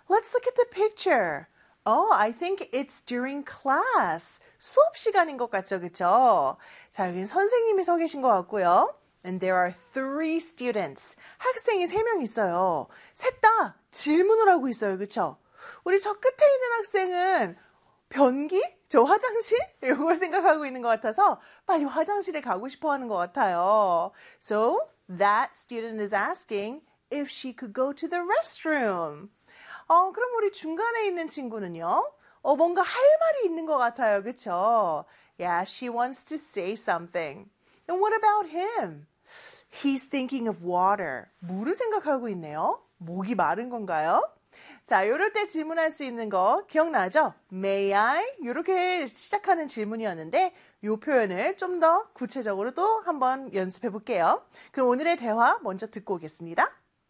Let's look at the picture. Oh, I think it's during class. 수업 시간인 것 같죠, 그쵸? 자, 여기는 선생님이 서 계신 것 같고요. And there are 3 students. 학생이 3명 있어요. 셋 다 질문을 하고 있어요, 그쵸? 우리 저 끝에 있는 학생은 변기? 저 화장실? 이걸 생각하고 있는 것 같아서 빨리 화장실에 가고 싶어 하는 것 같아요. So, that student is asking if she could go to the restroom. 그럼 우리 중간에 있는 친구는요? 뭔가 할 말이 있는 것 같아요. 그쵸? Yeah, she wants to say something. And what about him? He's thinking of water. 물을 생각하고 있네요. 목이 마른 건가요? 자, 이럴 때 질문할 수 있는 거 기억나죠? May I? 이렇게 시작하는 질문이었는데 이 표현을 좀 더 구체적으로 또 한번 연습해 볼게요. 그럼 오늘의 대화 먼저 듣고 오겠습니다.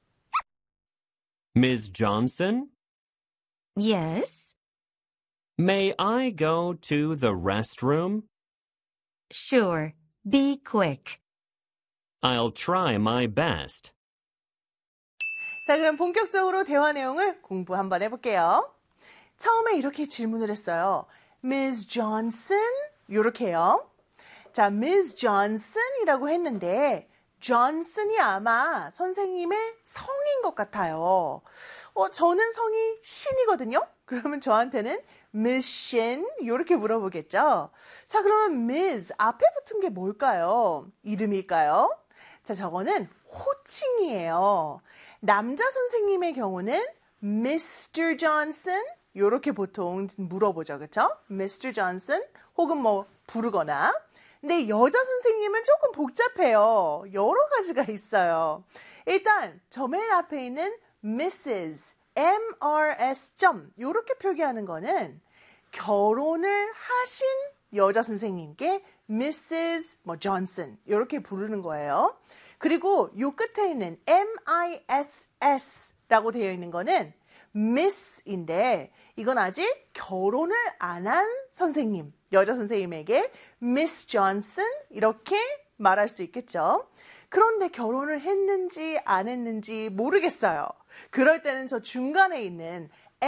Ms. Johnson? Yes? May I go to the restroom? Sure. Be quick. I'll try my best. 자, 그럼 본격적으로 대화 내용을 공부 한번 해볼게요. 처음에 이렇게 질문을 했어요. Ms. Johnson? 이렇게요. 자, Ms. Johnson이라고 했는데 Johnson이 아마 선생님의 성인 것 같아요. 저는 성이 신이거든요. 그러면 저한테는 Miss Shin 이렇게 물어보겠죠. 자, 그러면 Ms. 앞에 붙은 게 뭘까요? 이름일까요? 자, 저거는 호칭이에요. 남자 선생님의 경우는 Mr. Johnson 이렇게 보통 물어보죠. 그렇죠? Mr. Johnson 혹은 뭐 부르거나. 근데 여자 선생님은 조금 복잡해요. 여러 가지가 있어요. 일단 저 맨 앞에 있는 Mrs. MRS. 이렇게 표기하는 거는 결혼을 하신 여자 선생님께 Mrs. Johnson 이렇게 부르는 거예요. 그리고 요 끝에 있는 MISS라고 되어 있는 거는 Miss인데 이건 아직 결혼을 안 한 선생님, 여자 선생님에게 Miss Johnson 이렇게 말할 수 있겠죠. 그런데 결혼을 했는지 안 했는지 모르겠어요. 그럴 때는 저 중간에 있는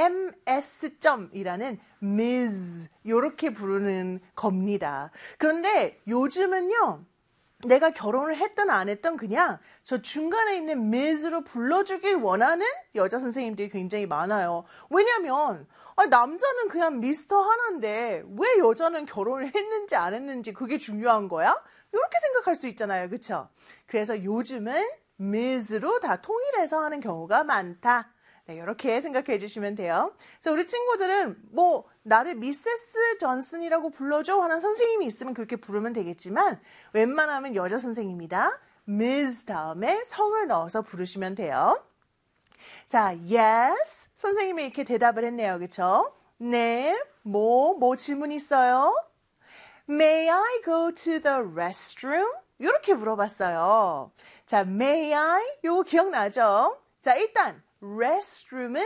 MS.이라는 Ms 이렇게 부르는 겁니다. 그런데 요즘은요. 내가 결혼을 했든 안 했든 그냥 저 중간에 있는 Ms로 불러주길 원하는 여자 선생님들이 굉장히 많아요. 왜냐면 남자는 그냥 미스터 하나인데 왜 여자는 결혼을 했는지 안 했는지 그게 중요한 거야? 이렇게 생각할 수 있잖아요. 그렇죠? 그래서 요즘은 Ms로 다 통일해서 하는 경우가 많다. 네, 이렇게 생각해 주시면 돼요. 그래서 우리 친구들은 나를 미세스 존슨이라고 불러줘 하는 선생님이 있으면 그렇게 부르면 되겠지만 웬만하면 여자 선생님이다. Ms. 다음에 성을 넣어서 부르시면 돼요. 자, yes. 선생님이 이렇게 대답을 했네요. 그렇죠? 네, 뭐 질문 있어요? May I go to the restroom? 이렇게 물어봤어요. 자, may I? 요거 기억나죠? 자, 일단 restroom은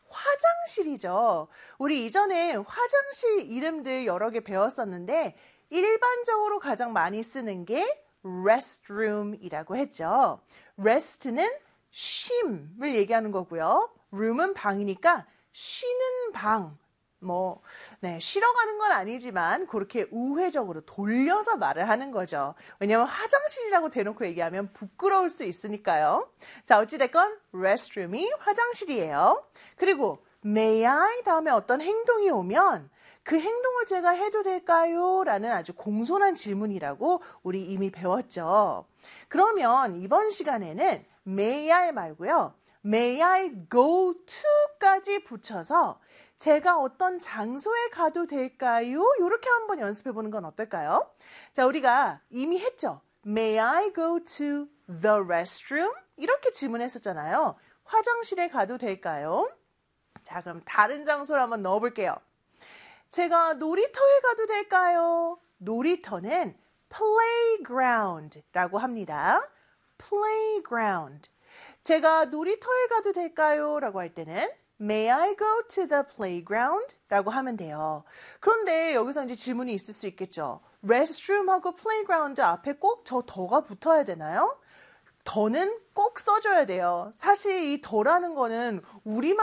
화장실이죠. 우리 이전에 화장실 이름들 여러 개 배웠었는데 일반적으로 가장 많이 쓰는 게 restroom이라고 했죠. rest는 쉼을 얘기하는 거고요. room은 방이니까 쉬는 방. 쉬러 가는 건 아니지만 그렇게 우회적으로 돌려서 말을 하는 거죠. 왜냐하면 화장실이라고 대놓고 얘기하면 부끄러울 수 있으니까요. 자, 어찌됐건 restroom이 화장실이에요. 그리고 may I 다음에 어떤 행동이 오면 그 행동을 제가 해도 될까요? 라는 아주 공손한 질문이라고 우리 이미 배웠죠. 그러면 이번 시간에는 may I 말고요. may I go to까지 붙여서 제가 어떤 장소에 가도 될까요? 이렇게 한번 연습해 보는 건 어떨까요? 자, 우리가 이미 했죠. May I go to the restroom? 이렇게 질문했었잖아요. 화장실에 가도 될까요? 자, 그럼 다른 장소를 한번 넣어볼게요. 제가 놀이터에 가도 될까요? 놀이터는 playground라고 합니다. playground. 제가 놀이터에 가도 될까요? 라고 할 때는 May I go to the playground? 라고 하면 돼요. 그런데 여기서 이제 질문이 있을 수 있겠죠. restroom하고 playground 앞에 꼭 저 더가 붙어야 되나요? 더는 꼭 써줘야 돼요. 사실 이 더라는 거는 우리말